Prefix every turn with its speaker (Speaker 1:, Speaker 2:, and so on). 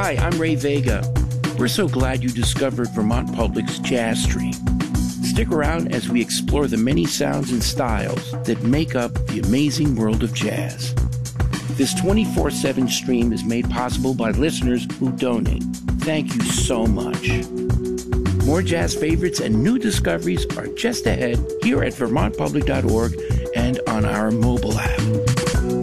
Speaker 1: Hi, I'm Ray Vega. We're so glad you discovered Vermont Public's Jazz Stream. Stick around as we explore the many sounds and styles that make up the amazing world of jazz. This 24/7 stream is made possible by listeners who donate. Thank you so much. More jazz favorites and new discoveries are just ahead here at vermontpublic.org and on our mobile app.